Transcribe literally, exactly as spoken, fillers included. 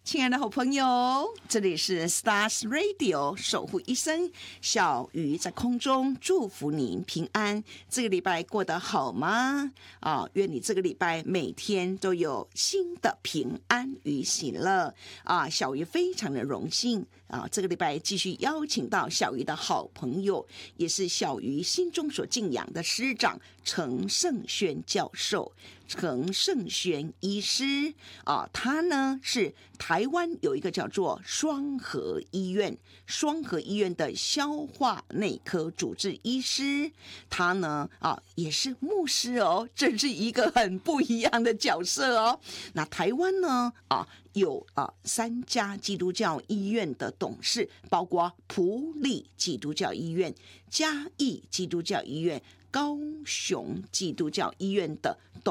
亲爱的好朋友，这里是 Stars Radio 守护一生，小鱼在空中祝福您平安。这个礼拜过得好吗？啊，愿你这个礼拜每天都有新的平安与喜乐啊！小鱼非常的荣幸啊，这个礼拜继续邀请到小鱼的好朋友，也是小鱼心中所敬仰的师长陈胜轩教授。陈胜轩医师啊，他呢是台湾有一个叫做双和医院，双和医院的消化内科主治医师，他呢啊也是牧师哦，这是一个很不一样的角色哦。那台湾呢啊有啊三家基督教医院的董事，包括埔里基督教医院、嘉义基督教医院、高雄基督教医院的董